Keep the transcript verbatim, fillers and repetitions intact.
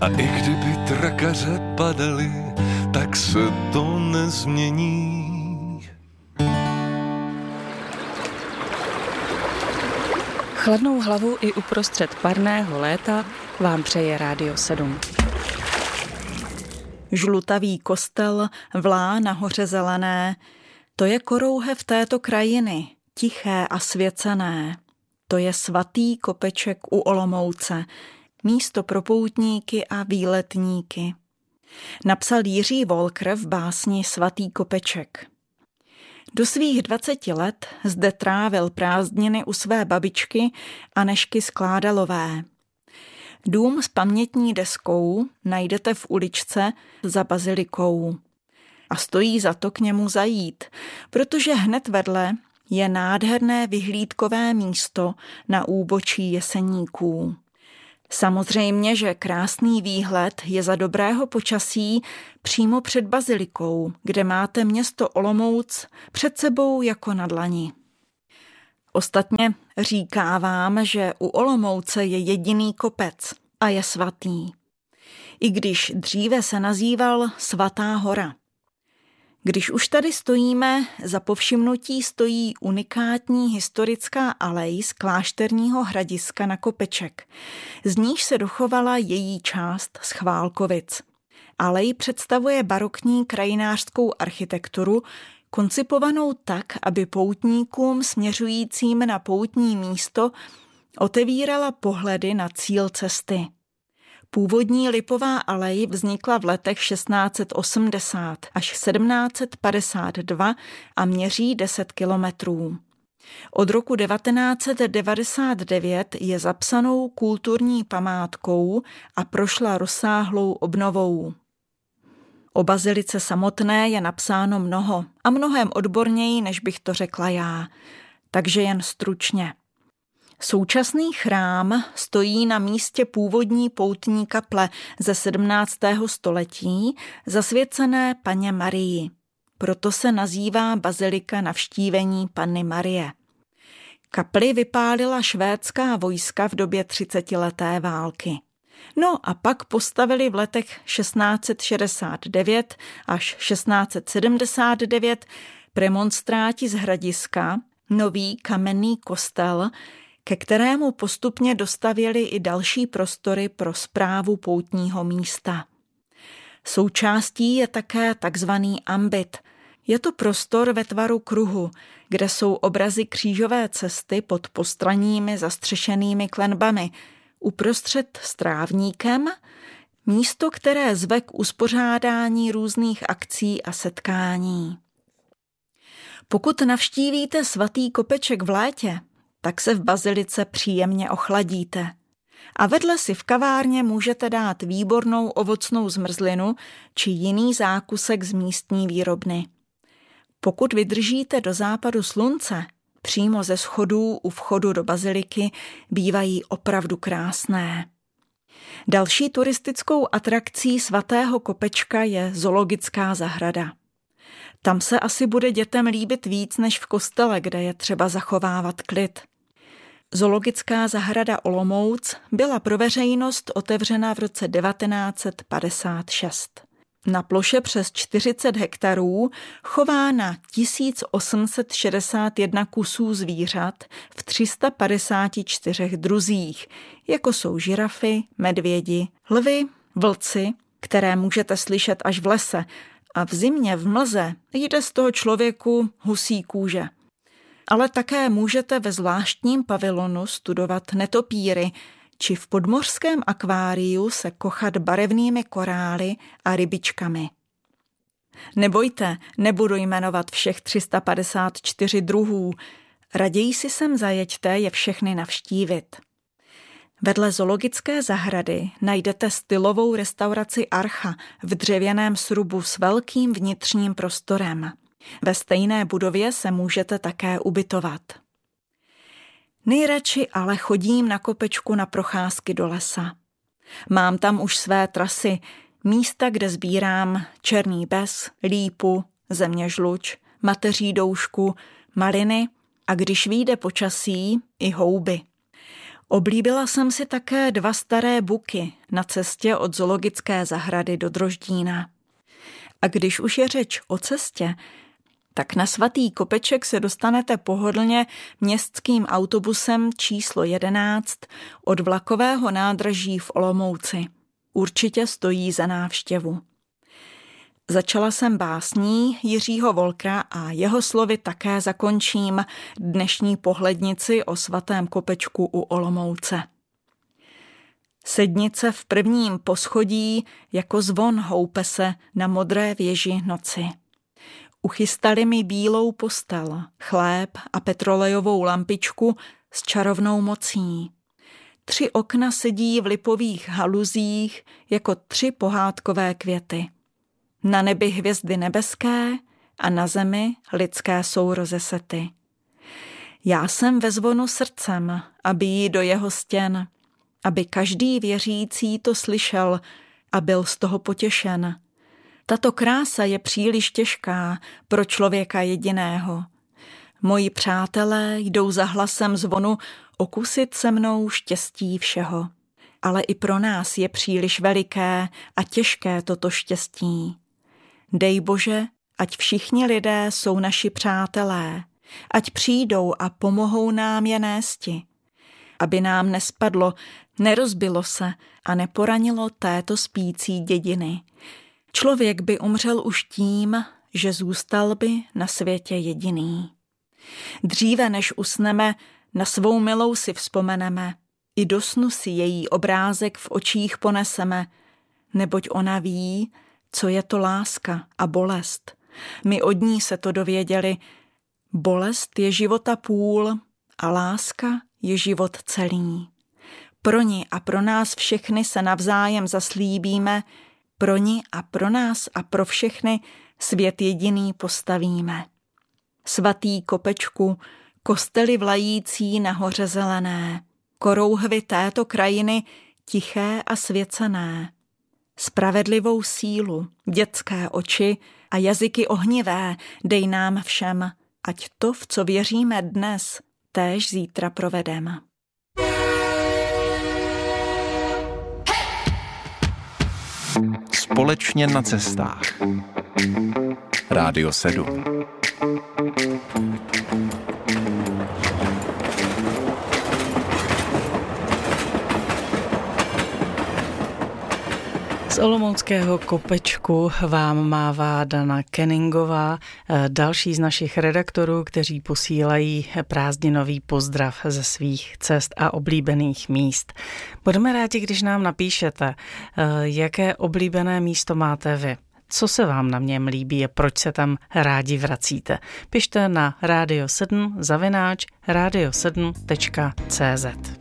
A i kdyby trakaře padaly, tak se to nezmění. Chladnou hlavu i uprostřed parného léta vám přeje Rádio sedm. Žlutavý kostel vlá na hoře zelené, to je korouhev této krajiny, tiché a svěcené. To je svatý kopeček u Olomouce, místo pro poutníky a výletníky. Napsal Jiří Wolker v básni Svatý kopeček. Do svých dvaceti let zde trávil prázdniny u své babičky Anežky Skládalové. Dům s pamětní deskou najdete v uličce za bazilikou. A stojí za to k němu zajít, protože hned vedle je nádherné vyhlídkové místo na úbočí Jeseníků. Samozřejmě, že krásný výhled je za dobrého počasí přímo před bazilikou, kde máte město Olomouc před sebou jako na dlani. Ostatně říká vám, že u Olomouce je jediný kopec a je svatý. I když dříve se nazýval Svatá hora. Když už tady stojíme, za povšimnutí stojí unikátní historická alej z klášterního hradiska na kopeček. Z níž se dochovala její část z Chválkovic. Alej představuje barokní krajinářskou architekturu, koncipovanou tak, aby poutníkům směřujícím na poutní místo otevírala pohledy na cíl cesty. Původní lipová alej vznikla v letech šestnáct set osmdesát až sedmnáct set padesát dva a měří deset kilometrů. Od roku devatenáct set devadesát devět je zapsanou kulturní památkou a prošla rozsáhlou obnovou. O bazilice samotné je napsáno mnoho a mnohem odborněji, než bych to řekla já, takže jen stručně. Současný chrám stojí na místě původní poutní kaple ze sedmnáctého století, zasvěcené Panně Marii. Proto se nazývá bazilika Navštívení Panny Marie. Kapli vypálila švédská vojska v době třicetileté války. No a pak postavili v letech šestnáct set šedesát devět až šestnáct set sedmdesát devět premonstráti z Hradiska nový kamenný kostel, ke kterému postupně dostavěli i další prostory pro správu poutního místa. Součástí je také takzvaný ambit. Je to prostor ve tvaru kruhu, kde jsou obrazy křížové cesty pod postranními zastřešenými klenbami, uprostřed strávníkem, místo, které zve k uspořádání různých akcí a setkání. Pokud navštívíte svatý kopeček v létě, tak se v bazilice příjemně ochladíte. A vedle si v kavárně můžete dát výbornou ovocnou zmrzlinu či jiný zákusek z místní výrobny. Pokud vydržíte do západu slunce, přímo ze schodů u vchodu do baziliky bývají opravdu krásné. Další turistickou atrakcí svatého kopečka je zoologická zahrada. Tam se asi bude dětem líbit víc než v kostele, kde je třeba zachovávat klid. Zoologická zahrada Olomouc byla pro veřejnost otevřena v roce devatenáct set padesát šest. Na ploše přes čtyřicet hektarů chová na tisíc osm set šedesát jedna kusů zvířat v tři sta padesát čtyři druzích, jako jsou žirafy, medvědi, lvy, vlci, které můžete slyšet až v lese, a v zimě v mlze jde z toho člověku husí kůže. Ale také můžete ve zvláštním pavilonu studovat netopíry, či v podmořském akváriu se kochat barevnými korály a rybičkami. Nebojte, nebudu jmenovat všech tři sta padesát čtyři druhů, raději si sem zajeďte je všechny navštívit. Vedle zoologické zahrady najdete stylovou restauraci Archa v dřevěném srubu s velkým vnitřním prostorem. Ve stejné budově se můžete také ubytovat. Nejradši ale chodím na kopečku na procházky do lesa. Mám tam už své trasy, místa, kde sbírám černý bez, lípu, zeměžluč, mateří doušku, maliny a když vyjde počasí, i houby. Oblíbila jsem si také dva staré buky na cestě od zoologické zahrady do Droždína. A když už je řeč o cestě, tak na Svatý Kopeček se dostanete pohodlně městským autobusem číslo jedenáct od vlakového nádraží v Olomouci. Určitě stojí za návštěvu. Začala jsem básní Jiřího Wolkera a jeho slovy také zakončím dnešní pohlednici o Svatém Kopečku u Olomouce. Sednice v prvním poschodí jako zvon houpe se na modré věži noci. Uchystali mi bílou postel, chléb a petrolejovou lampičku s čarovnou mocí. Tři okna sedí v lipových haluzích jako tři pohádkové květy. Na nebi hvězdy nebeské a na zemi lidské sourozesety. Já jsem ve zvonu srdcem, aby jí do jeho stěn, aby každý věřící to slyšel a byl z toho potěšen. Tato krása je příliš těžká pro člověka jediného. Moji přátelé jdou za hlasem zvonu okusit se mnou štěstí všeho. Ale i pro nás je příliš veliké a těžké toto štěstí. Dej Bože, ať všichni lidé jsou naši přátelé, ať přijdou a pomohou nám je nésti. Aby nám nespadlo, nerozbilo se a neporanilo této spící dědiny. Člověk by umřel už tím, že zůstal by na světě jediný. Dříve než usneme, na svou milou si vzpomeneme, i do snu si její obrázek v očích poneseme, neboť ona ví, co je to láska a bolest. My od ní se to dověděli. Bolest je života půl a láska je život celý. Pro ní a pro nás všechny se navzájem zaslíbíme, pro ní a pro nás a pro všechny svět jediný postavíme. Svatý Kopečku, kostely vlající na hoře zelené, korouhvy této krajiny tiché a svěcené. Spravedlivou sílu, dětské oči a jazyky ohnivé dej nám všem, ať to, v co věříme dnes, též zítra provedem. Společně na cestách. Rádio sedm. Z olomouckého Kopečku vám mává Dana Kenningová, další z našich redaktorů, kteří posílají prázdninový pozdrav ze svých cest a oblíbených míst. Budeme rádi, když nám napíšete, jaké oblíbené místo máte vy. Co se vám na něm líbí a proč se tam rádi vracíte? Pište na rádio sedm zavináč rádio sedm tečka cé zet.